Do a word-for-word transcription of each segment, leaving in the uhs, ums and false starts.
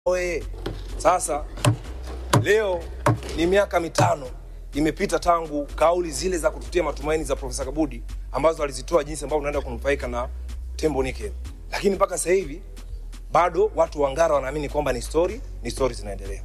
Oe, sasa leo ni miaka mitano imepita tangu kauli zile za kututia matumaini za Profesa Kabudi ambazo alizitoa jinsi ambavyo tunaenda kunufaika na Tembo Nickel. Lakini mpaka sasa hivi bado watu wa Ngara wanaamini kwamba ni story, ni story zinaendelea.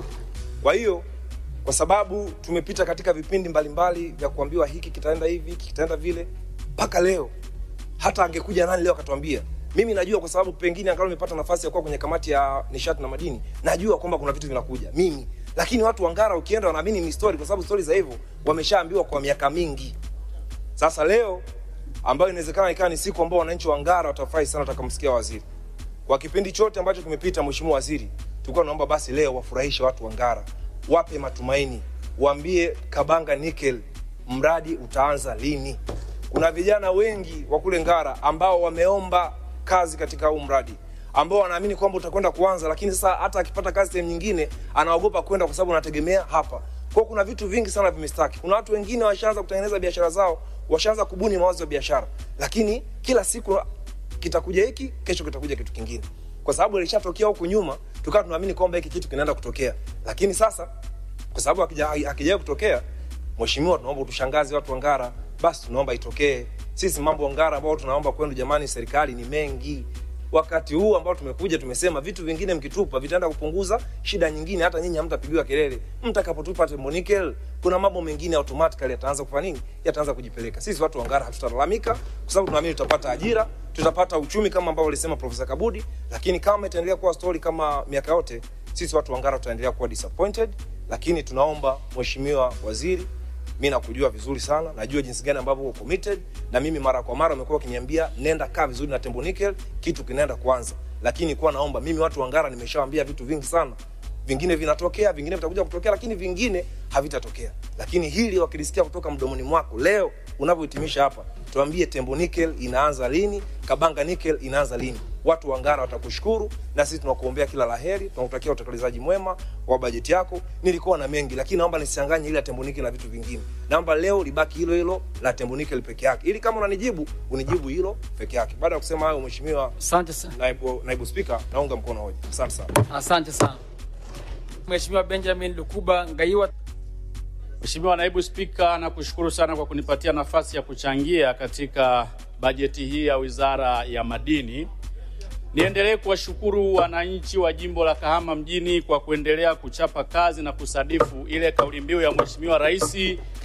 Kwa hiyo kwa sababu tumepita katika vipindi mbalimbali vya kuambiwa hiki kitaenda hivi, hiki kitaenda vile, mpaka leo hata angekuja nani leo akatuambia, mimi najua kwa sababu pengine angalau nimepata nafasi ya kuwa kwenye kamati ya nishati na madini, najua kwamba kuna vitu vinakuja mimi, lakini watu wa Ngara ukienda wanaamini ni story kwa sababu story za hivyo wameshaambiwa kwa miaka mingi. Sasa leo ambayo inawezekana ikawa ni siku ambayo wananchi wa Ngara watafurahi sana watakaposikia waziri. Kwa kipindi chote ambacho kimepita mheshimiwa waziri, tulikuwa tunaomba basi leo wafurahishe watu wa Ngara, wape matumaini, waambie Kabanga Nickel mradi utaanza lini. Kuna vijana wengi wa kule Ngara ambao wameomba kazi katika huu mradi, ambao wanaamini kwamba utakwenda kuanza, lakini sasa hata akipata kazi sehemu nyingine anaogopa kwenda kwa sababu anategemea hapa. Kwa kuna vitu vingi sana vimestaki. Kuna watu wengine washaanza kutengeneza biashara zao, washaanza kubuni mawazo ya biashara, lakini kila siku kitakuja hiki, kesho kitakuja kitu kingine. Kwa sababu ilishatokea huko nyuma, tukawa tunaamini kwamba hiki kitu kinaenda kutokea. Lakini sasa kwa sababu akija akija kutokea, mheshimiwa tunaomba utushangaze watu wa Ngara, basi tunaomba itokee. Sisi mambo ya Ngara ambao tunaomba kwenu jamani, serikali ni mengi. Wakati huu ambao tumekuja tumesema vitu vingine mkitupa vitaenda kupunguza shida nyingine, hata nyinyi hamtapigiwa kelele. Mtakapotupa Tembo Nickel, kuna mambo mengine automatically yataanza kufanya nini? Yataanza kujipeleka. Sisi watu wa Ngara hatutalalamika kwa sababu tunaamini tutapata ajira, tutapata uchumi kama ambao alisema Profesa Kabudi, lakini kama itaendelea kuwa story kama miaka yote, sisi watu wa Ngara tutaendelea kuwa disappointed. Lakini tunaomba mheshimiwa waziri, mimi nakujua vizuri sana, najua jinsi gani ambavyo uko committed, na mimi mara kwa mara umekuwa ukiniambia nenda kaa vizuri na Tembo Nickel, kitu kinaenda kuanza. Lakini kwa naomba mimi watu wa Ngara nimeshawaambia vitu vingi sana. Vingine vinatokea, vingine vitakuja kutokea, lakini vingine havitatokea. Lakini hili wakilisikia kutoka mdomoni mwako leo unapohitimisha hapa, tuambie Tembo Nickel inaanza lini, Kabanga Nickel inaanza lini. Watu wa Ngara watakushukuru, na sisi tunakuombea kila laheri, tunakutakia utekelezaji mwema wa bajeti yako. Nilikuwa na mengi, lakini naomba nisichanganye ile Tembo Nickel na vitu vingine. Naomba leo libaki hilo hilo la Tembo Nickel peke yake. Ili kama unanijibu, unijibu hilo peke yake. Baada ya kusema hayo mheshimiwa, asante sana. Naibu naibu Speaker, naunga mkono hoja. Asante sana. Asante sana. Mheshimiwa Benjamin Lukuba Ngaiwa. Mheshimiwa Naibu Speaker, nakushukuru sana kwa kunipatia nafasi ya kuchangia katika bajeti hii ya Wizara ya Madini. Niendelee kuwashukuru wananchi wa jimbo la Kahama mjini kwa kuendelea kuchapa kazi na kusadifu ile kauli mbiu ya Mheshimiwa Rais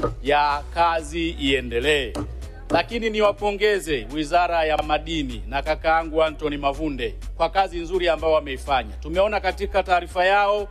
ya kazi iendelee. Lakini niwapongeze Wizara ya Madini na kakaangu Anthony Mavunde kwa kazi nzuri ambayo wameifanya. Tumeona katika taarifa yao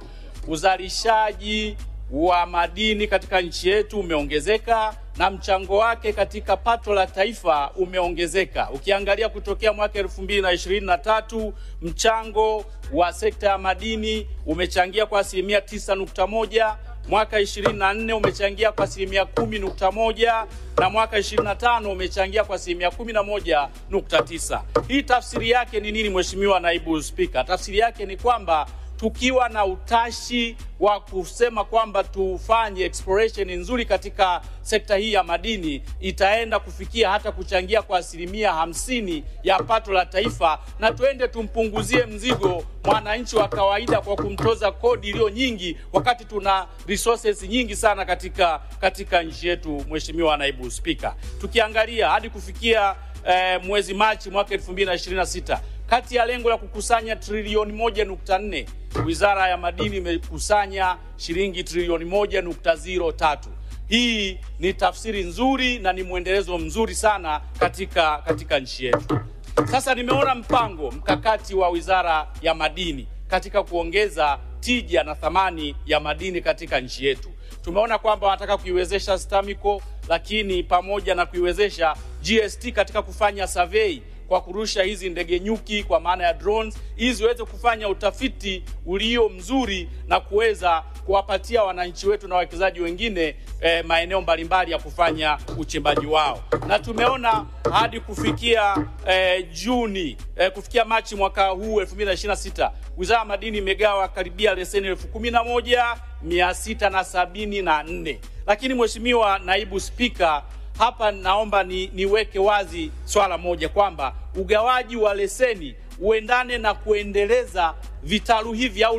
uzalishaji wa madini katika nchi yetu umeongezeka na mchango wake katika pato la taifa umeongezeka. Ukiangalia kutokea mwaka elfu mbili na ishirini na tatu mchango wa sekta ya madini umechangia kwa asilimia tisa nukta moja, mwaka ishirini na nne umechangia kwa asilimia kumi nukta moja, na mwaka ishirini na tano umechangia kwa asilimia kumi na moja nukta tisa. Hii tafsiri yake ni nini Mheshimiwa Naibu Speaker? Tafsiri yake ni kwamba tukiwa na utashi wa kusema kwamba tufanye exploration nzuri katika sekta hii ya madini, itaenda kufikia hata kuchangia kwa asilimia hamsini ya pato la taifa, na tuende tumpunguzie mzigo mwananchi wa kawaida kwa kumtoza kodi iliyo nyingi wakati tuna resources nyingi sana katika katika nchi yetu. Mheshimiwa Naibu Speaker, tukiangalia hadi kufikia eh, mwezi Machi mwaka elfu mbili na ishirini na sita, kati ya lengo la kukusanya trilioni moja nukta nne, Wizara ya Madini imekusanya shilingi trilioni moja nukta zero tatu. Hii ni tafsiri nzuri na ni mwendelezo mzuri sana katika katika nchi yetu. Sasa nimeona mpango mkakati wa Wizara ya Madini katika kuongeza tija na thamani ya madini katika nchi yetu. Tumeona kwamba wanataka kuiwezesha STAMICO, lakini pamoja na kuiwezesha G S T katika kufanya survey kwa kurusha hizi ndege nyuki kwa maana ya drones, ili ziweze kufanya utafiti ulio mzuri na kuweza kuwapatia wananchi wetu na wawekezaji wengine eh, maeneo mbalimbali ya kufanya uchimbaji wao. Na tumeona hadi kufikia eh, Juni eh, kufikia Machi mwaka huu elfu mbili na ishirini na sita, Wizara ya Madini imegawa karibia leseni elfu kumi na moja mia sita na sabini na nne. Lakini Mheshimiwa Naibu Speaker, hapa naomba ni, niweke wazi swala moja kwamba ugawaji wa leseni uendane na kuendeleza vitalu hivi au